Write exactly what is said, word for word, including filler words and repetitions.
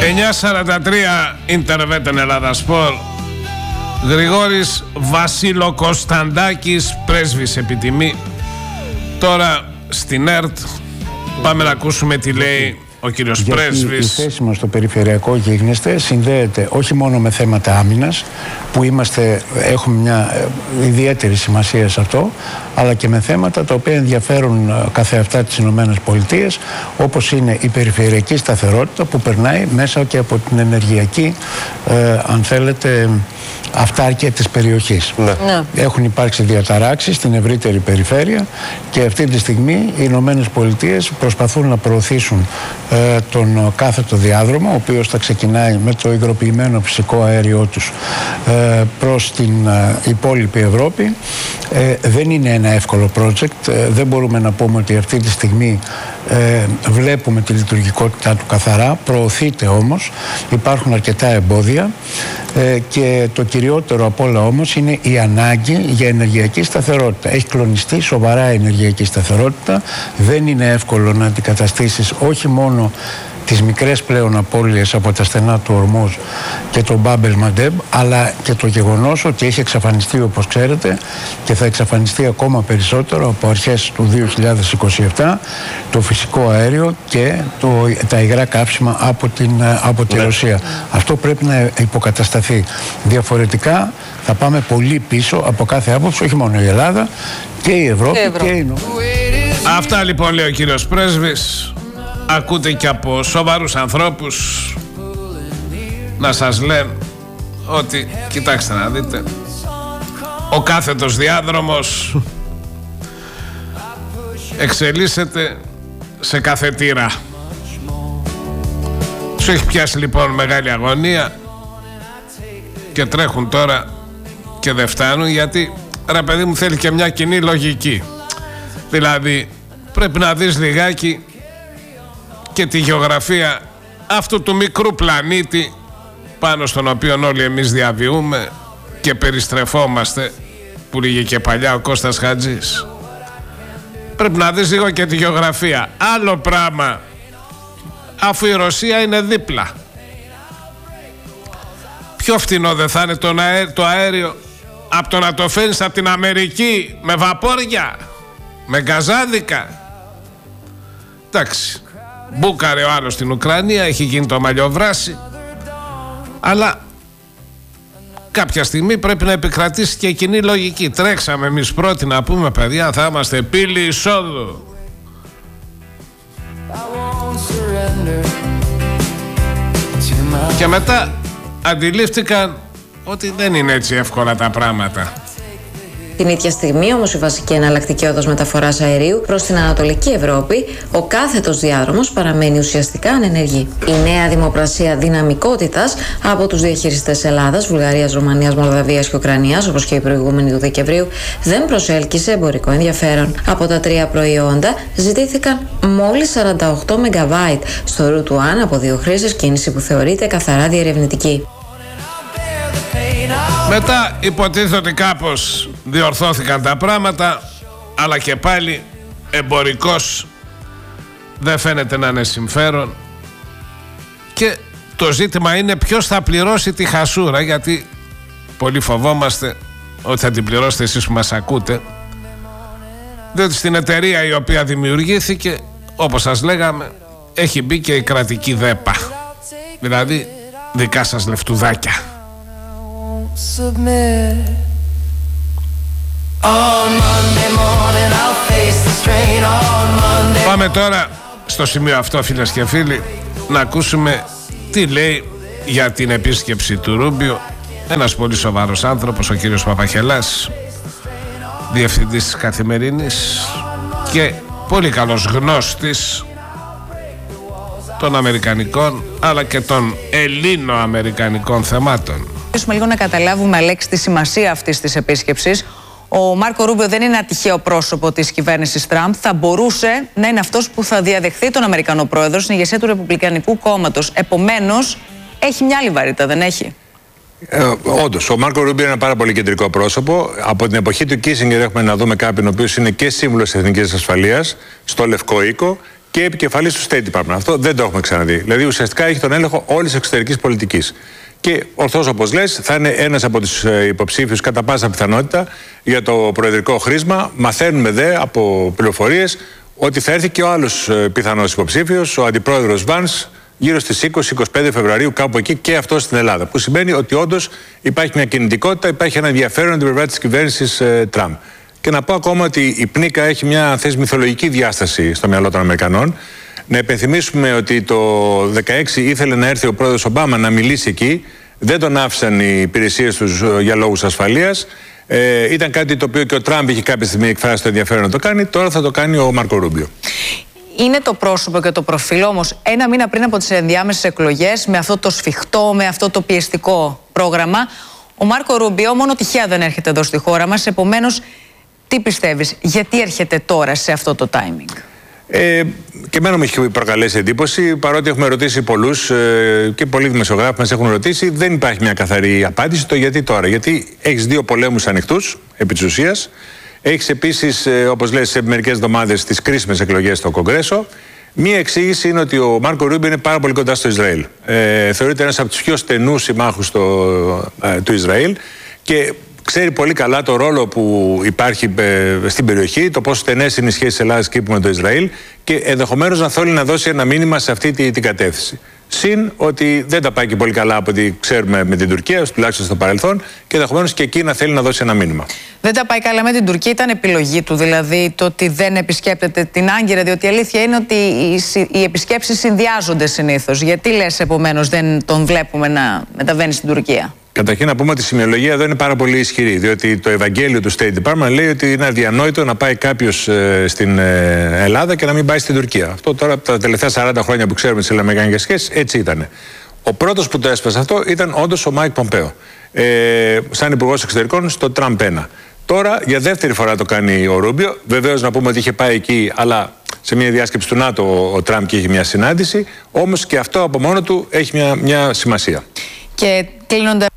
εννιά σαράντα τρία Ιντερβέτεν Ελλάδα Σπορ. Γρηγόρης Βασιλοκωνσταντάκης, πρέσβης επιτιμή. Τώρα στην ΕΡΤ πάμε να ακούσουμε τι λέει ο κύριος Γιατί πρέσβης. Η θέση μας στο περιφερειακό γίγνεσθε συνδέεται όχι μόνο με θέματα άμυνας, που είμαστε, έχουμε μια ιδιαίτερη σημασία σε αυτό, αλλά και με θέματα τα οποία ενδιαφέρουν καθεαυτά τις Ηνωμένες Πολιτείες, όπως είναι η περιφερειακή σταθερότητα που περνάει μέσα και από την ενεργειακή, ε, αν θέλετε, αυτάρκεια της περιοχής. Ναι. Ναι. Έχουν υπάρξει διαταράξεις στην ευρύτερη περιφέρεια και αυτή τη στιγμή οι Ηνωμένες Πολιτείες προσπαθούν να προωθήσουν ε, τον κάθετο διάδρομο, ο οποίος θα ξεκινάει με το υγροποιημένο φυσικό αέριό τους ε, προς την ε, υπόλοιπη Ευρώπη. Ε, δεν είναι ένα εύκολο project. Ε, δεν μπορούμε να πούμε ότι αυτή τη στιγμή ε, βλέπουμε τη λειτουργικότητά του καθαρά. Προωθείται όμως. Υπάρχουν αρκετά εμπόδια ε, και το κυριότερο από όλα όμως είναι η ανάγκη για ενεργειακή σταθερότητα. Έχει κλονιστεί σοβαρά η ενεργειακή σταθερότητα. Δεν είναι εύκολο να αντικαταστήσεις όχι μόνο τις μικρές πλέον απώλειες από τα στενά του Ορμούζ και τον Μπάμπελ Μαντέμ, αλλά και το γεγονός ότι έχει εξαφανιστεί, όπως ξέρετε, και θα εξαφανιστεί ακόμα περισσότερο από αρχές του δύο χιλιάδες είκοσι επτά, το φυσικό αέριο και το, τα υγρά καύσιμα από την, από τη ναι. Ρωσία. Αυτό πρέπει να υποκατασταθεί. Διαφορετικά θα πάμε πολύ πίσω από κάθε άποψη, όχι μόνο η Ελλάδα, και η Ευρώπη και, και η Νότια. Αυτά λοιπόν λέει ο κύριος πρέσβης. Ακούτε και από σοβαρούς ανθρώπους να σας λένε ότι, κοιτάξτε να δείτε, ο κάθετος διάδρομος εξελίσσεται σε καθετήρα. Σου έχει πιάσει λοιπόν μεγάλη αγωνία και τρέχουν τώρα και δεν φτάνουν, γιατί ρε παιδί μου θέλει και μια κοινή λογική. Δηλαδή πρέπει να δεις λιγάκι και τη γεωγραφία αυτού του μικρού πλανήτη πάνω στον οποίο όλοι εμείς διαβιούμε και περιστρεφόμαστε, που λέγε και παλιά ο Κώστας Χατζής. Πρέπει να δεις λίγο και τη γεωγραφία. Άλλο πράγμα αφού η Ρωσία είναι δίπλα. Πιο φτηνό δεν θα είναι το, αέ, το αέριο από το να το φέρεις από την Αμερική με βαπόρια, με γκαζάδικα? Εντάξει, μπούκαρε ο άλλος στην Ουκρανία, έχει γίνει το μαλλιοβράσι, αλλά κάποια στιγμή πρέπει να επικρατήσει και κοινή λογική. Τρέξαμε εμείς πρώτοι να πούμε, παιδιά, θα είμαστε πύλη εισόδου. Και μετά αντιλήφθηκαν ότι δεν είναι έτσι εύκολα τα πράγματα. Την ίδια στιγμή όμως η βασική εναλλακτική όδος μεταφοράς αερίου προς την Ανατολική Ευρώπη, ο κάθετος διάδρομος, παραμένει ουσιαστικά ανενεργή. Η νέα δημοπρασία δυναμικότητας από τους διαχειριστές Ελλάδας, Βουλγαρίας, Ρουμανίας, Μολδαβίας και Ουκρανίας, όπως και η προηγούμενη του Δεκεμβρίου, δεν προσέλκυσε εμπορικό ενδιαφέρον. Από τα τρία προϊόντα ζητήθηκαν μόλις σαράντα οκτώ μεγαβάιτ στο Route ένα από δύο χρήσεις, κίνηση που θεωρείται καθαρά διερευνητική. Μετά υποτίθεται ότι κάπως διορθώθηκαν τα πράγματα, αλλά και πάλι εμπορικός δεν φαίνεται να είναι συμφέρον. Και το ζήτημα είναι ποιος θα πληρώσει τη χασούρα, γιατί πολύ φοβόμαστε ότι θα την πληρώσετε εσείς που μας ακούτε, διότι στην εταιρεία η οποία δημιουργήθηκε, όπως σας λέγαμε, έχει μπει και η κρατική ΔΕΠΑ, δηλαδή δικά σας λεφτουδάκια. Πάμε τώρα στο σημείο αυτό, φίλες και φίλοι, να ακούσουμε τι λέει για την επίσκεψη του Ρούμπιο ένας πολύ σοβαρός άνθρωπος, ο κύριος Παπαχελάς, διευθυντής της Καθημερινής και πολύ καλός γνώστης των αμερικανικών αλλά και των ελληνοαμερικανικών θεμάτων. Θέλουμε λίγο να καταλάβουμε, Αλέξη, τη σημασία αυτής της επίσκεψης. Ο Μάρκο Ρούμπιο δεν είναι ένα τυχαίο πρόσωπο της κυβέρνησης Τραμπ. Θα μπορούσε να είναι αυτός που θα διαδεχθεί τον Αμερικανό πρόεδρο στην ηγεσία του Ρεπουμπλικανικού κόμματος. Επομένως, έχει μια άλλη βαρύτητα, δεν έχει? Ε, όντως, ο Μάρκο Ρούμπιο είναι ένα πάρα πολύ κεντρικό πρόσωπο. Από την εποχή του Κίσινγκερ έχουμε να δούμε κάποιον ο οποίος είναι και σύμβουλος Εθνικής Ασφαλείας στο Λευκό Οίκο και επικεφαλής του State Department. Αυτό δεν το έχουμε ξαναδεί. Δηλαδή ουσιαστικά έχει τον έλεγχο όλης της εξωτερικής πολιτικής. Και ορθώς, όπως λες, θα είναι ένας από τους υποψήφιους κατά πάσα πιθανότητα για το προεδρικό χρήσμα. Μαθαίνουμε δε από πληροφορίες ότι θα έρθει και ο άλλος πιθανός υποψήφιος, ο αντιπρόεδρος Βανς, γύρω στις είκοσι με είκοσι πέντε Φεβρουαρίου, κάπου εκεί, και αυτό στην Ελλάδα. Που σημαίνει ότι όντως υπάρχει μια κινητικότητα, υπάρχει ένα ενδιαφέρον από την πλευρά της κυβέρνησης ε, Τραμπ. Και να πω ακόμα ότι η πνίκα έχει μια θέση μυθολογική διάσταση στο μυαλό των Αμερικανών. Να υπενθυμίσουμε ότι το δύο χιλιάδες δεκαέξι ήθελε να έρθει ο πρόεδρος Ομπάμα να μιλήσει εκεί. Δεν τον άφησαν οι υπηρεσίες τους για λόγους ασφαλείας. Ε, ήταν κάτι το οποίο και ο Τραμπ είχε κάποια στιγμή εκφράσει το ενδιαφέρον να το κάνει. Τώρα θα το κάνει ο Μάρκο Ρούμπιο. Είναι το πρόσωπο και το προφίλ όμως ένα μήνα πριν από τις ενδιάμεσες εκλογές, με αυτό το σφιχτό, με αυτό το πιεστικό πρόγραμμα. Ο Μάρκο Ρούμπιο μόνο τυχαία δεν έρχεται εδώ στη χώρα μας. Επομένως, τι πιστεύεις, γιατί έρχεται τώρα σε αυτό το timing? Ε, και εμένα μου έχει προκαλέσει εντύπωση, παρότι έχουμε ρωτήσει πολλούς ε, και πολλοί δημοσιογράφοι μας έχουν ρωτήσει, δεν υπάρχει μια καθαρή απάντηση το γιατί τώρα. Γιατί έχεις δύο πολέμους ανοιχτούς, επί της ουσίας. Έχεις επίσης, ε, όπως λες, σε μερικές εβδομάδες τις κρίσιμες εκλογές στο Κογκρέσο. Μία εξήγηση είναι ότι ο Μάρκο Ρούμπιο είναι πάρα πολύ κοντά στο Ισραήλ. Ε, θεωρείται ένας από τους πιο στενούς συμμάχους το, ε, του Ισραήλ και ξέρει πολύ καλά το ρόλο που υπάρχει ε, στην περιοχή, το πόσο στενές είναι οι σχέσεις Ελλάδας Κύπρου με το Ισραήλ και ενδεχομένως να θέλει να δώσει ένα μήνυμα σε αυτή την, την κατεύθυνση. Συν ότι δεν τα πάει και πολύ καλά από ό,τι ξέρουμε με την Τουρκία, τουλάχιστον στο παρελθόν, και ενδεχομένως και εκεί να θέλει να δώσει ένα μήνυμα. Δεν τα πάει καλά με την Τουρκία, ήταν επιλογή του, δηλαδή το ότι δεν επισκέπτεται την Άγκυρα, διότι η αλήθεια είναι ότι οι, οι επισκέψεις συνδυάζονται συνήθως. Γιατί λες επομένως δεν τον βλέπουμε να μεταβαίνει στην Τουρκία? Καταρχήν να πούμε ότι η σημειολογία εδώ είναι πάρα πολύ ισχυρή, διότι το Ευαγγέλιο του State Department λέει ότι είναι αδιανόητο να πάει κάποιος ε, στην ε, Ελλάδα και να μην πάει στην Τουρκία. Αυτό τώρα από τα τελευταία σαράντα χρόνια που ξέρουμε τις ελληνοαμερικανικές σχέσεις, έτσι ήταν. Ο πρώτος που το έσπασε αυτό ήταν όντως ο Μάικ Πομπέο, ε, σαν υπουργός εξωτερικών στο Τραμπ ένα. Τώρα για δεύτερη φορά το κάνει ο Ρούμπιο. Βεβαίως να πούμε ότι είχε πάει εκεί, αλλά σε μια διάσκεψη του ΝΑΤΟ ο Τραμπ και είχε μια συνάντηση. Όμως και αυτό από μόνο του έχει μια, μια σημασία. Και κλείνοντας.